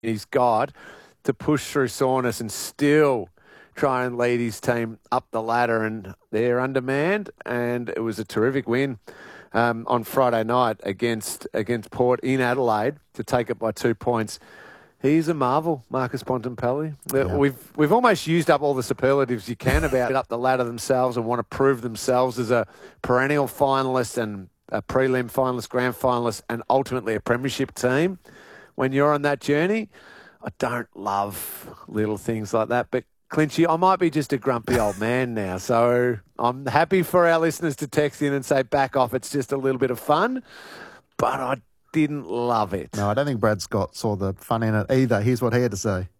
he's got to push through soreness and still try and lead his team up the ladder. And they're undermanned, and it was a terrific win on Friday night against Port in Adelaide to take it by 2 points. He's a marvel, Marcus Bontempelli. Yeah. We've almost used up all the superlatives you can about up the ladder themselves and want to prove themselves as a perennial finalist and a prelim finalist, grand finalist, and ultimately a premiership team. When you're on that journey, I don't love little things like that. But Clinchy, I might be just a grumpy old man now. So I'm happy for our listeners to text in and say, back off, it's just a little bit of fun. But I didn't love it. No, I don't think Brad Scott saw the fun in it either. Here's what he had to say.